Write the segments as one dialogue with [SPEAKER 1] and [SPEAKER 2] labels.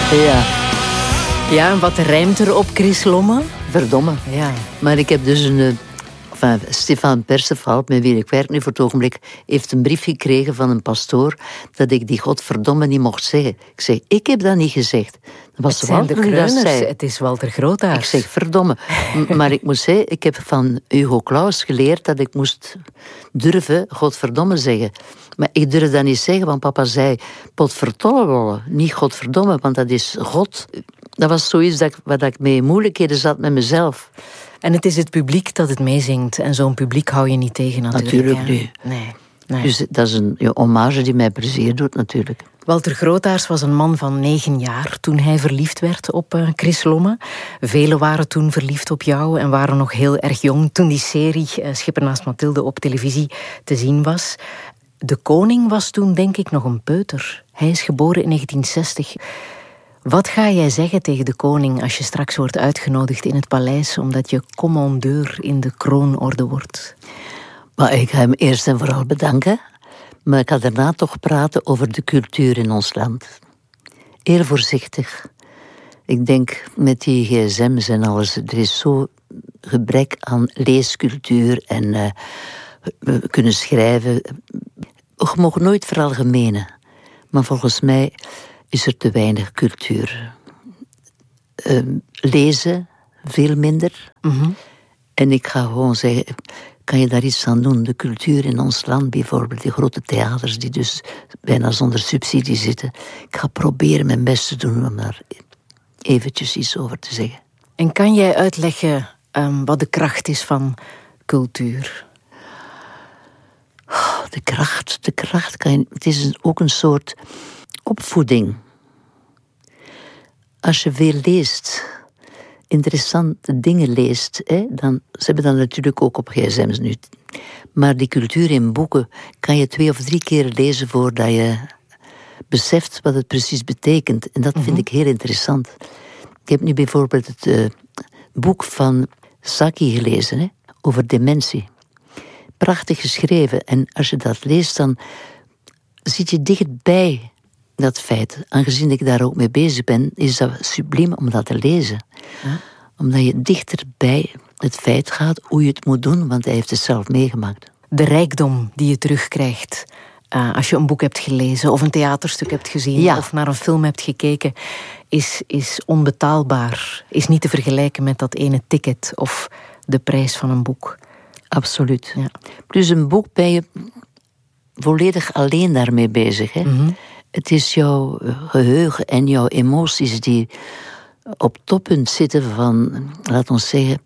[SPEAKER 1] Ja.
[SPEAKER 2] Ja, en wat rijmt er op Chris Lomme?
[SPEAKER 1] Verdomme.
[SPEAKER 2] Ja.
[SPEAKER 1] Maar ik heb dus Stefan Perceval, met wie ik werk nu voor het ogenblik, heeft een brief gekregen van een pastoor dat ik die godverdomme niet mocht zeggen. Ik zeg, ik heb dat niet gezegd. Dat was
[SPEAKER 2] Het zijn de
[SPEAKER 1] Walter die dat
[SPEAKER 2] Kreuners,
[SPEAKER 1] zei.
[SPEAKER 2] het is Walter Grootaars.
[SPEAKER 1] Ik zeg, verdomme. Maar ik moet zeggen, ik heb van Hugo Claus geleerd dat ik moest durven godverdomme zeggen. Maar ik durf dat niet zeggen, want papa zei potvertolle, niet godverdomme, want dat is God. Dat was zoiets waar ik mee in moeilijkheden zat met mezelf.
[SPEAKER 2] En het is het publiek dat het meezingt. En zo'n publiek hou je niet tegen natuurlijk.
[SPEAKER 1] Natuurlijk niet.
[SPEAKER 2] Nee.
[SPEAKER 1] Dus dat is een hommage die mij plezier doet natuurlijk.
[SPEAKER 2] Walter Grootaars was een man van 9 jaar toen hij verliefd werd op Chris Lomme. Velen waren toen verliefd op jou en waren nog heel erg jong toen die serie Schipper naast Mathilde op televisie te zien was. De koning was toen denk ik nog een peuter. Hij is geboren in 1960. Wat ga jij zeggen tegen de koning als je straks wordt uitgenodigd in het paleis omdat je commandeur in de kroonorde wordt?
[SPEAKER 1] Maar ik ga hem eerst en vooral bedanken. Maar ik ga daarna toch praten over de cultuur in ons land. Heel voorzichtig. Ik denk met die gsm's en alles, er is zo gebrek aan leescultuur en we kunnen schrijven. Je mag nooit veralgemenen. Maar volgens mij is er te weinig cultuur. Lezen, veel minder.
[SPEAKER 2] Mm-hmm.
[SPEAKER 1] En ik ga gewoon zeggen, kan je daar iets aan doen? De cultuur in ons land, bijvoorbeeld die grote theaters die dus bijna zonder subsidie zitten. Ik ga proberen mijn best te doen om daar eventjes iets over te zeggen.
[SPEAKER 2] En kan jij uitleggen wat de kracht is van cultuur?
[SPEAKER 1] De kracht kan je... Het is ook een soort opvoeding. Als je veel leest, interessante dingen leest, dan, ze hebben dat natuurlijk ook op gsm's nu. Maar die cultuur in boeken kan je 2 of 3 keer lezen voordat je beseft wat het precies betekent. En dat vind ik heel interessant. Ik heb nu bijvoorbeeld het boek van Saki gelezen, over dementie. Prachtig geschreven. En als je dat leest, dan zit je dichtbij dat feit. Aangezien ik daar ook mee bezig ben, is dat subliem om dat te lezen. Ja? Omdat je dichter bij het feit gaat hoe je het moet doen, want hij heeft het zelf meegemaakt.
[SPEAKER 2] De rijkdom die je terugkrijgt als je een boek hebt gelezen of een theaterstuk hebt gezien of naar een film hebt gekeken, is onbetaalbaar. Is niet te vergelijken met dat ene ticket of de prijs van een boek.
[SPEAKER 1] Absoluut. Ja. Dus een boek ben je volledig alleen daarmee bezig. Hè? Mm-hmm. Het is jouw geheugen en jouw emoties die op toppunt zitten van, laat ons zeggen,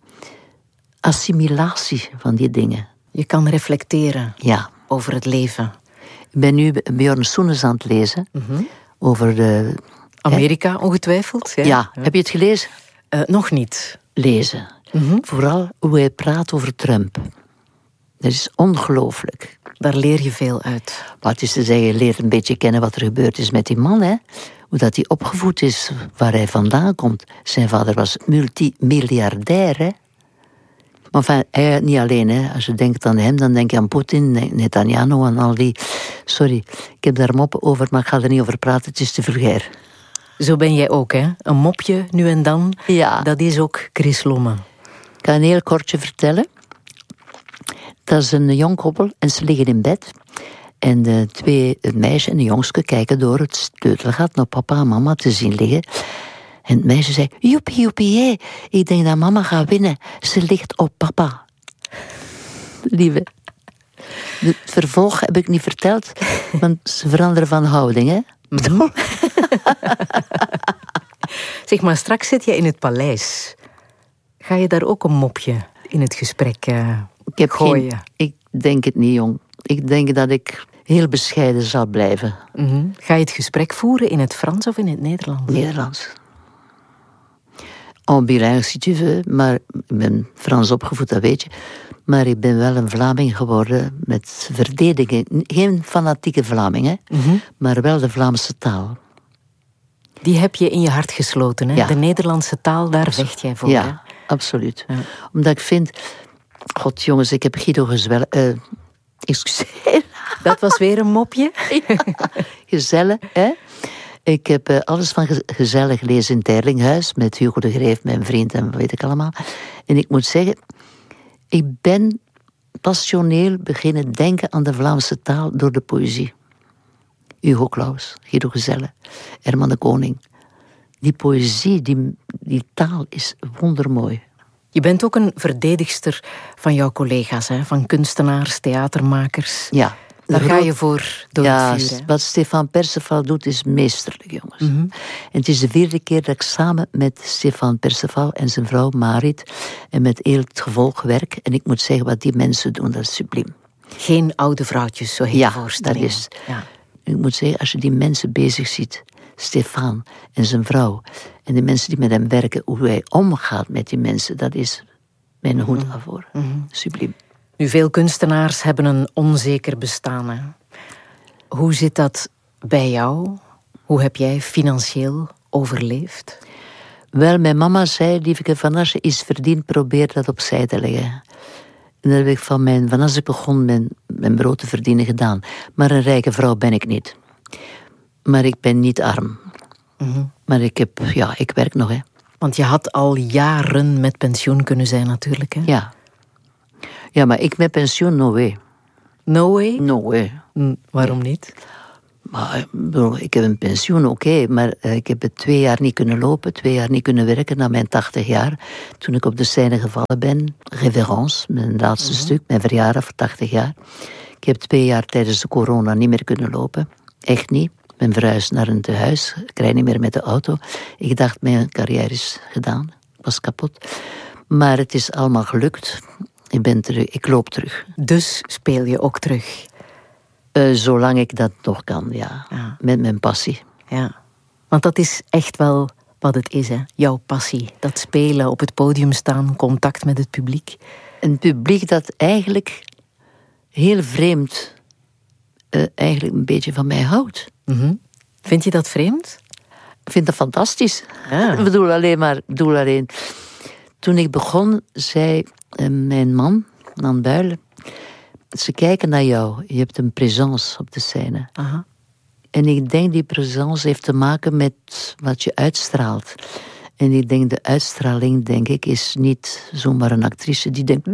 [SPEAKER 1] assimilatie van die dingen.
[SPEAKER 2] Je kan reflecteren over het leven.
[SPEAKER 1] Ik ben nu Björn Soenens aan het lezen. Mm-hmm. Over de...
[SPEAKER 2] Amerika, ongetwijfeld.
[SPEAKER 1] Ja. Heb je het gelezen?
[SPEAKER 2] Nog niet.
[SPEAKER 1] Lezen. Mm-hmm. Vooral hoe hij praat over Trump. Dat is ongelooflijk.
[SPEAKER 2] Daar leer je veel uit.
[SPEAKER 1] Wat is te zeggen, je leert een beetje kennen wat er gebeurd is met die man. Hè? Hoe dat hij opgevoed is, waar hij vandaan komt. Zijn vader was multimiljardair. Hè? Maar enfin, hij niet alleen. Hè? Als je denkt aan hem, dan denk je aan Poetin, Netanyahu en al die... Sorry, ik heb daar moppen over, maar ik ga er niet over praten. Het is te vulgair.
[SPEAKER 2] Zo ben jij ook, hè? Een mopje nu en dan.
[SPEAKER 1] Ja.
[SPEAKER 2] Dat is ook Chris Lomme.
[SPEAKER 1] Ik ga een heel kortje vertellen. Dat is een jong koppel en ze liggen in bed. En het meisje en de jongske kijken door het sleutelgat naar papa en mama te zien liggen. En het meisje zei, joepie, joepie, hé. Ik denk dat mama gaat winnen. Ze ligt op papa. Lieve. Het vervolg heb ik niet verteld, want ze veranderen van houding, hè. Mm-hmm.
[SPEAKER 2] Zeg maar, straks zit je in het paleis. Ga je daar ook een mopje in het gesprek gooien?
[SPEAKER 1] Ik denk het niet, jong. Ik denk dat ik heel bescheiden zal blijven.
[SPEAKER 2] Mm-hmm. Ga je het gesprek voeren in het Frans of in het Nederlands?
[SPEAKER 1] Nederlands. En bilingue, si tu veux. Maar ik ben Frans opgevoed, dat weet je. Maar ik ben wel een Vlaming geworden met verdediging. Geen fanatieke Vlaming, hè? Mm-hmm. Maar wel de Vlaamse taal.
[SPEAKER 2] Die heb je in je hart gesloten, hè? Ja. De Nederlandse taal, daar vecht jij voor.
[SPEAKER 1] Ja,
[SPEAKER 2] hè?
[SPEAKER 1] Absoluut. Ja. Omdat ik vind... God, jongens, ik heb Guido Gezelle... Excuseer.
[SPEAKER 2] Dat was weer een mopje.
[SPEAKER 1] Ja, Gezelle, hè? Ik heb alles van gezellig gelezen in het Teirlinghuis met Hugo de Greef, mijn vriend en wat weet ik allemaal. En ik moet zeggen, ik ben passioneel beginnen denken aan de Vlaamse taal door de poëzie. Hugo Claus, Guido Gezelle, Herman de Koning. Die poëzie, die taal is wondermooi.
[SPEAKER 2] Je bent ook een verdedigster van jouw collega's, hè? Van kunstenaars, theatermakers.
[SPEAKER 1] Ja.
[SPEAKER 2] Daar ga je voor door het vuur. Hè?
[SPEAKER 1] Wat Stefan Perceval doet is meesterlijk, jongens. En het is de 4e keer dat ik samen met Stefan Perceval en zijn vrouw Marit en met heel het gevolg werk. En ik moet zeggen, wat die mensen doen, dat is subliem.
[SPEAKER 2] Geen oude vrouwtjes, zo heet de voorstelling.
[SPEAKER 1] Dat is. Ja. Ik moet zeggen, als je die mensen bezig ziet, Stefan en zijn vrouw, en de mensen die met hem werken, hoe hij omgaat met die mensen, dat is mijn hoed af voor. Subliem.
[SPEAKER 2] Nu, veel kunstenaars hebben een onzeker bestaan. Hè? Hoe zit dat bij jou? Hoe heb jij financieel overleefd?
[SPEAKER 1] Wel, mijn mama zei, lieveke, van als je iets verdient, probeer dat opzij te leggen. En dat heb ik van als ik begon mijn brood te verdienen gedaan. Maar een rijke vrouw ben ik niet. Maar ik ben niet arm. Maar ik werk nog, hè.
[SPEAKER 2] Want je had al jaren met pensioen kunnen zijn natuurlijk, hè?
[SPEAKER 1] Ja. Ja, maar ik met pensioen, no way.
[SPEAKER 2] No way?
[SPEAKER 1] No way.
[SPEAKER 2] Waarom niet?
[SPEAKER 1] Maar ik heb een pensioen, oké, maar ik heb het 2 jaar niet kunnen lopen, 2 jaar niet kunnen werken na mijn 80 jaar. Toen ik op de scène gevallen ben, Révérence, mijn laatste stuk, mijn verjaardag voor 80 jaar. Ik heb 2 jaar tijdens de corona niet meer kunnen lopen. Echt niet. Ik ben verhuisd naar een tehuis, ik rijd niet meer met de auto. Ik dacht, mijn carrière is gedaan. Ik was kapot. Maar het is allemaal gelukt. Ik ben terug, ik loop terug.
[SPEAKER 2] Dus speel je ook terug?
[SPEAKER 1] Zolang ik dat nog kan, ja. Met mijn passie.
[SPEAKER 2] Ja, want dat is echt wel wat het is, hè? Jouw passie. Dat spelen, op het podium staan, contact met het publiek.
[SPEAKER 1] Een publiek dat eigenlijk heel vreemd eigenlijk een beetje van mij houdt.
[SPEAKER 2] Vind je dat vreemd?
[SPEAKER 1] Ik vind dat fantastisch. Ik bedoel alleen. Toen ik begon, zei mijn man, Nan Buijlen, ze kijken naar jou. Je hebt een présence op de scène.
[SPEAKER 2] Aha.
[SPEAKER 1] En ik denk die présence heeft te maken met wat je uitstraalt. En ik denk de uitstraling, denk ik, is niet zomaar een actrice die denkt...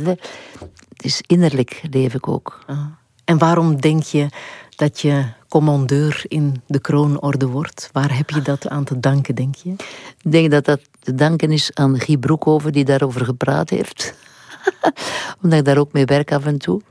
[SPEAKER 1] Het is innerlijk, leef ik ook.
[SPEAKER 2] En waarom denk je dat je commandeur in de kroonorde wordt? Waar heb je dat aan te danken, denk je?
[SPEAKER 1] Ik denk dat dat te danken is aan Guy Broekhoven, die daarover gepraat heeft. Omdat ik daar ook mee werk af en toe.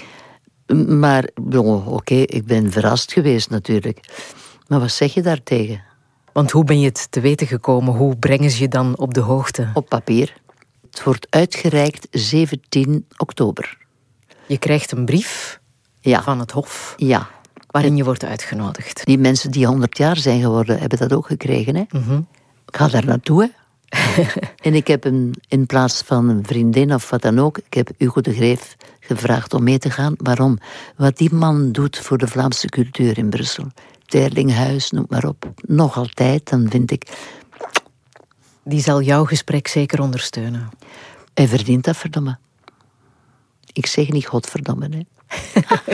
[SPEAKER 1] Maar, oké, ik ben verrast geweest natuurlijk. Maar wat zeg je daartegen?
[SPEAKER 2] Want hoe ben je het te weten gekomen? Hoe brengen ze je dan op de hoogte?
[SPEAKER 1] Op papier. Het wordt uitgereikt 17 oktober.
[SPEAKER 2] Je krijgt een brief van het Hof.
[SPEAKER 1] Ja.
[SPEAKER 2] Waarin je wordt uitgenodigd.
[SPEAKER 1] Die mensen die 100 jaar zijn geworden, hebben dat ook gekregen. Hè? Ik ga daar naartoe, hè. En ik heb in plaats van een vriendin of wat dan ook, ik heb Hugo de Greef gevraagd om mee te gaan. Waarom? Wat die man doet voor de Vlaamse cultuur in Brussel. Teirlinghuis, noem maar op. Nog altijd, dan vind ik...
[SPEAKER 2] Die zal jouw gesprek zeker ondersteunen.
[SPEAKER 1] Hij verdient dat, verdomme. Ik zeg niet godverdomme, hè.